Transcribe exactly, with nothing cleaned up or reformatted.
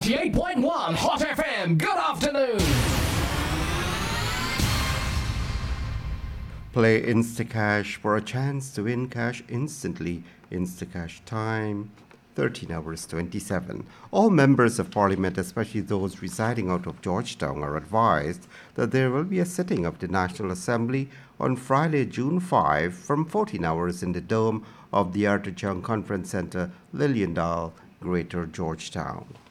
ninety-eight point one Hot F M. Good afternoon. Play Instacash for a chance to win cash instantly. Instacash time, thirteen hours twenty-seven. All members of Parliament, especially those residing out of Georgetown, are advised that there will be a sitting of the National Assembly on Friday, June fifth, from fourteen hours in the dome of the Arthur Young Conference Centre, Lilliandale, Greater Georgetown.